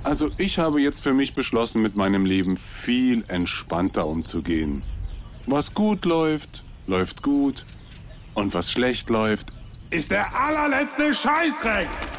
Also ich habe jetzt für mich beschlossen, mit meinem Leben viel entspannter umzugehen. Was gut läuft, läuft gut. Und was schlecht läuft, ist der allerletzte Scheißdreck.